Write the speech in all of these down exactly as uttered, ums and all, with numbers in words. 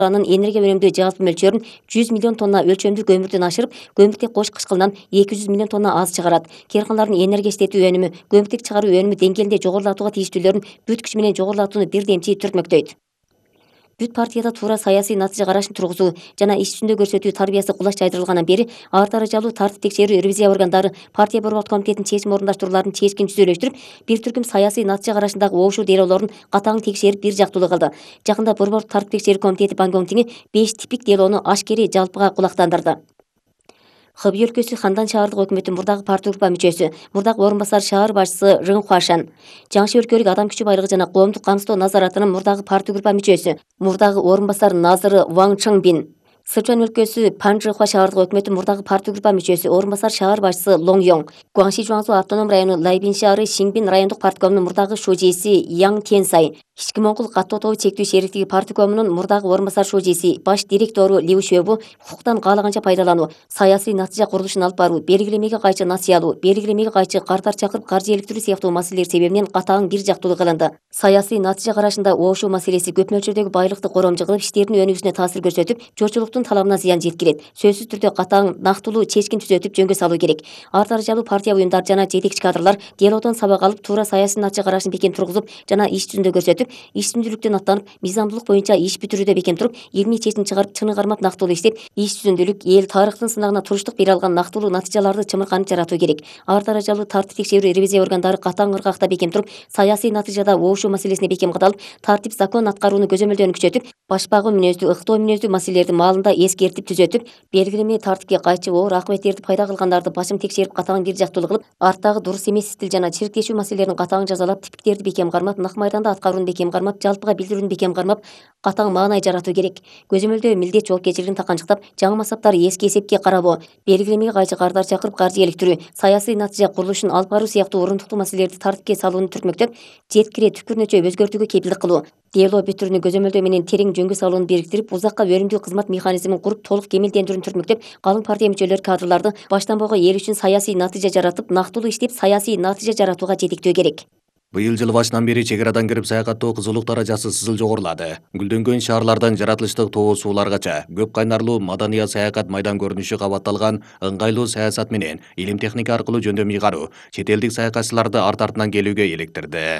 анын энергия өнүмдүү жалпы мөлчөрүн жүз миллион тонна өлчөмдүү көмүрдөн ашырып, көмүртек кош кычкылынан эки жүз миллион тонна аз чыгарат. Карканалардын энергия иштетүү өнүмү, көмүртек чыгаруу өнүмү деңгээлинде жогорулатууга тийиштүүлөрүн бүт күчү менен жогорулатууну бирдемчи түртмөктөйт. Бүт партияда туура саясий натыйжа карашын тургузуу жана иш жүзүндө көрсөтүү тарбиясы кулач жайдырылгандан бери ар даражалуу тартип текшерүү ревизия органдары партия борбордук комитетинин чечим орундаштырууларын чечкин түзүүлөштүрүп, бир түркүм саясий натыйжа карашындагы оошуу делолорун катаң текшерип бир жактуулуу кылды. Жакында борбордук тартип текшерүү комитети Бангонгтиңи беш типик делону ашкери жалпыга кулактандырды. Хыбый өлкөсү Хандан шаардык өкмөтүнүн мурдагы партия группа мүчөсү, мурдагы орун басары шаар башчысы Рың Хуашан, Жаңшы өлкөлүк адам күчү байлыгы жана коомдук камсыздоо назаратынын мурдагы партия группа мүчөсү, мурдагы орун басары Назыры Ваң Чыңбин, Сычуань өлкөсү Панчжихуа шаардык өкмөтүнүн мурдагы партия группа мүчөсү, орун басары шаар башчысы Лоң Йоң, Гуаңши Жуаңсу автоном району Лайбин шаары Шинбин райондук парткомунун мурдагы шужиси Яң Тенсай, Ички Моңгол каттоо тобу чектүү шериктиги парткомунун мурдагы орун басары шужиси, баш директору Лиу Шөбу укуктан каалаганча пайдалануу, саясий натыйжа курулушун алып баруу, белгилемеге кайчы насыя алуу, белгилемеге кайчы картар чакырып каржы иликтирүү сыяктуу маселелер себебинен катаң бир жактуулуу кылынды. Саясий натыйжа карашында оошуу маселеси көп мөлчөрдөгү байлыкты коромжу кылып, иштердин өнүгүүсүнө таасир көрсөтүп, журтчулуктун талабына зыян жеткирет. Сөзсүз түрдө катаң, нактылуу чечкин түзөтүп жөнгө салуу керек. Ар даражалуу партия уюмдары жана жетекчи кадрлар делодон сабак алып, туура саясий натыйжа карашын бекем тургузуп жана иш жүзүндө көрсөтүп, иш түзүмдүүлүктөн аттанып, мыйзамдуулук боюнча иш бүтүрүүдө бекем туруп, илмий чечим чыгарып, чыны кармап нактылуу иштеп, иш жүзүндүүлүк, эл тарыхтын сынагына туруштук бере алган нактылуу натыйжаларды чымырканып жаратуу керек. Ар даражалуу тартип текшерүү ревизия органдары катаң ыргакта бекем туруп, саясий натыйжада оошуу маселесине бекем кадалып, тартип закон аткарууну көзөмөлдөөнү күчөтүп, башпагуу мүнөздүү, ыктоо мүнөздүү маселелерди маалында эскертип түзөтүп, белгилеме тартипке кайчы оор акыбеттерди пайда кылгандарды башым текшерип катаң бир жактуулуу кылып, арттагы дурус эмес стил жана чирктешүү маселелерин катаң жазалап, типиктерди бекем кармап, нак майданда аткарууну бекем кармап, жалпыга билдирүүнү бекем кармап, катаң маанай жаратуу керек. Көзөмөлдөө милдет жоопкерчилигин таканчыктап, жаңы масаптар эски эсепке карабоо, белгилемеге кайчы картар чакырып каржы иликтирүү, саясий натыйжа курулушун алып баруу сыяктуу орунтуктуу маселелерди тартипке салууну түртмөктөп, жеткире түкүрнөчө өзгөртүүгө кепилдик кылуу, дело бүтүрүүнү көзөмөлдөө менен терең жөнгө салууну бириктирип, узакка өнүмдүү кызмат механизмин куруп, толук кемелдендирүүнү түртмөктөп, калың партия мүчөлөрү кадрларды баштан бойго эл үчүн саясий натыйжа жаратып, нактылуу иштеп, саясий натыйжа жаратууга жетектөө керек. Быйыл жыл башынан бери чек арадан кирип саякаттоо кызуулук даражасы сызыл жогорулады. Гүлдөнгөн шаарлардан жаратылыштык тоо сууларгача көп кайнарлуу маданият саякат майдан көрүнүшү кабатталган ыңгайлуу саясат менен илим техника аркылуу жөндөм ыйгаруу чет элдик саякатчыларды арт артынан келүүгө иликтирди.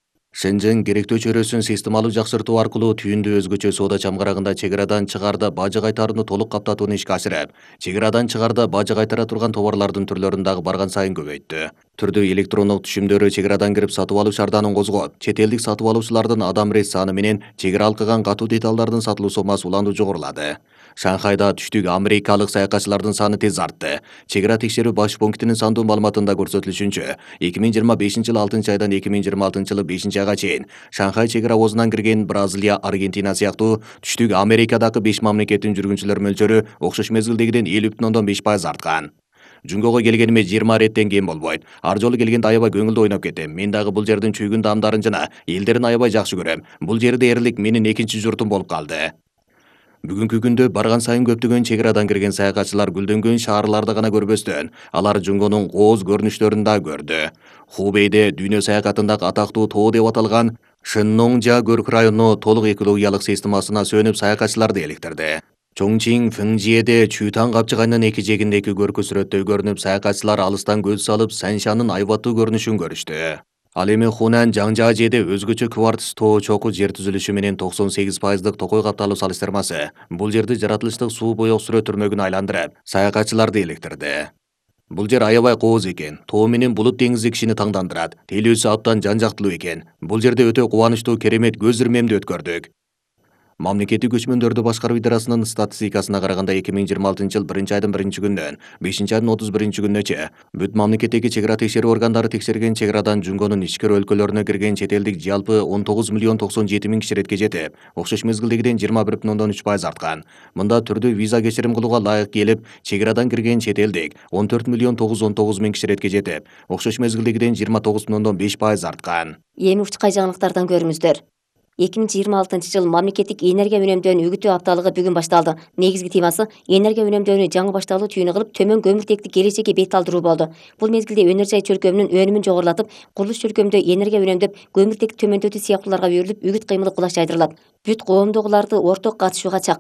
Шенжен керектөө чөйрөсүн системалуу жакшыртуу аркылуу түйүндү өзгөчө соода чамгарагында чек арадан чыгаарда бажы кайтарууну толук каптатууну ишке ашырып, чек арадан чыгаарда бажы кайтара турган товарлардын түрлөрүн дагы барган сайын көбөйттү. Түрдүү электрондук түшүмдөрү чек арадан кирип сатып алуу шаарданын козгоп, чет элдик сатып алуучулардын адам ирет саны менен чек ара алкыган катуу деталдардын сатылуу сомасы улануу жогорулады. Шанхайда түштүк америкалык саякатчылардын саны тез артты. Чек ара текшерүү баш пунктинин сандуу маалыматында көрсөтүлүшүнчө, эки миң жыйырма бешинчи жылы алтынчы айдан эки миң жыйырма алтынчы жылы бешинчи айга чейин Шанхай чек ара обозунан кирген Бразилия, Аргентина сыяктуу түштүк Америкадагы беш мамлекеттин жүргүнчүлөр мөлчөрү окшош мезгилдегиден элүү бүтүн ондон беш пайыз арткан. Жунгого келгениме жыйырма реттен кем болбойт. Ар жолу келгенде аябай көңүлдүү ойноп кетем. Мен дагы бул жердин чүйгүн даамдарын жана элдерин аябай жакшы көрөм. Бул жери дээрлик менин экинчи журтум болуп калды. Бүгүнкү күндө барган сайын көптөгөн чек арадан кирген саякатчылар гүлдөнгөн шаарларды гана көрбөстөн, алар Жунгонун кооз көрүнүштөрүн да көрдү. Хубейде дүйнө саякатындагы атактуу тоо деп аталган Шэннонжа көрк району толук экологиялык системасына сүйөнүп саякатчыларды эликтирди. Чоңчин Фыңжиеде Чүйтан капчыгайнын эки жээгиндеги көркү сүрөттөй көрүнүп, саякатчылар алыстан көз салып Саншанын айбаттуу көрүнүшүн көрүштү. Ал эми Хунан Жаңжажеде өзгөчө квартс тоо чоку жер түзүлүшү менен токсон сегиз пайыздык токой капталуу салыштырмасы бул жерди жаратылыштык суу боек сүрөт түрмөгүнө айландырып, саякатчыларды эликтирди. Бул жер аябай кооз экен. Тоо менен булут деңизи кишини таңдандырат. Тейлөөсү абдан жан жактылуу экен. Бул жерде өтө кубанычтуу, керемет, көз ирмемдүү өткөрдүк. Мамлекеттик көчмөндөрдү башкаруу идарасынын статистикасына караганда эки миң жыйырма алтынчы жыл биринчи айдын биринчи күнүнөн бешинчи айдын отуз биринчи күнүнөчө бүт мамлекеттеги чек ара текшерүү органдары текшерген чек арадан Жунгонун ичкер өлкөлөрүнө кирген чет элдик жалпы он тогуз миллион токсон жети миң киширетке жетип, окшош мезгилдегиден жыйырма бир бүтүн ондон үч пайыз арткан. Мында түрдүү виза кечирим кылууга ылайык келип, чек арадан кирген чет элдик он төрт миллион тогуз жүз он тогуз миң киширетке жетип, окшош мезгилдегиден жыйырма тогуз бүтүн ондон беш пайыз арткан. Эми учкай жаңылыктардан көрүңүздөр. эки миң жыйырма алтынчы жыл мамлекеттик энергия үнөмдөөнү үгүтүү апталыгы бүгүн башталды. Негизги темасы энергия үнөмдөөнү жаңы башталуу түйүнү кылып, төмөн көмүртекти келечекке бет алдыруу болду. Бул мезгилде өнөр жай чөлкөмүнүн өнүмүн жогорулатып, курулуш чөлкөмүндө энергия үнөмдөп, көмүртекти төмөндөтүү сыяктууларга берилип, үгүт кыймылы кулаш жайдырылат. Бүт коомдогуларды орток катышууга чакырат.